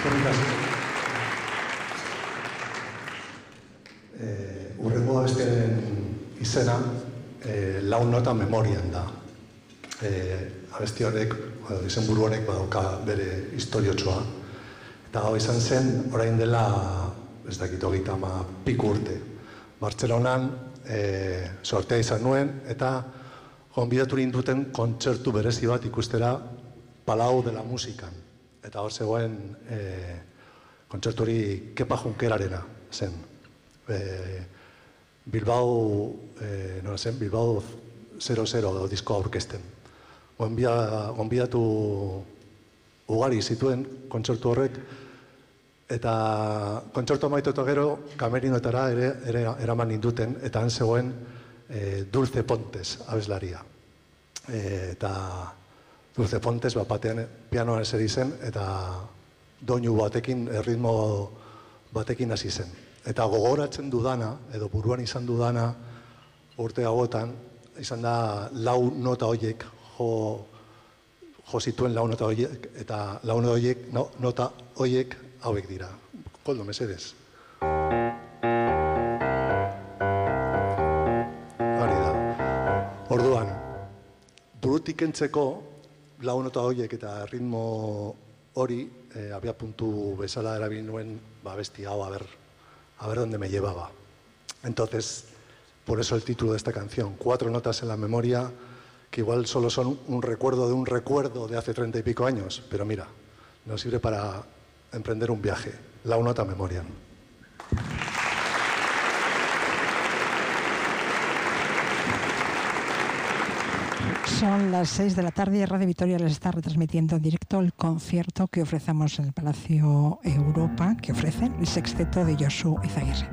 Urrengo abestiaren izena Lau nota memorian da. Abesti horrek, izenburu honek badauka bere historiotsoa. Eta hau izan zen, orain dela, ez dakit 30 piku urte. Bartzelonan sortea izan nuen, eta gonbidatu ninduten kontzertu berezi bat ikustera Palau de la Musikan. Eta hor zegoen kontzertu hori Kepa Junkerarena zen. Bilbao 00 diskoa aurkezten. Gonbidatu ugari zituen kontzertu horrek, eta kontzertu amaitu eta gero kamerinotara ere eraman ninduten, eta han zegoen Dulce Pontes abeslaria. Eta Dulce Pontes batean pianoan eseri zen, eta doinu batekin, ritmo batekin hasi zen. Eta gogoratzen dudana, edo buruan izan dudana, urte hauetan, izan da 4 nota horiek, jo zituen 4 nota horiek, eta 4 nota horiek hauek dira. Koldo, mesedez. Hori da. Orduan, burutik entzeko 4 nota horiek eta ritmo hori, abia puntu bezala erabili nuen, besti hau, a ver dónde me llevaba. Entonces, por eso el título de esta canción, 4 notas en la memoria, que igual solo son un recuerdo de hace 30 y pico años, pero mira, nos sirve para emprender un viaje, la nota memoriam. Son las 6 de la tarde y Radio Vitoria les está retransmitiendo en directo el concierto que ofrecemos en el Palacio Europa, que ofrece el sexteto de Josu Izaguirre.